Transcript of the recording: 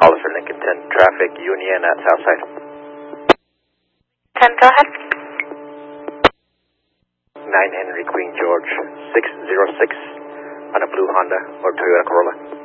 Officer Lincoln 10, traffic Union at Southside. 10, go ahead. 9 Henry Queen George, 606 on a blue Honda or Toyota Corolla.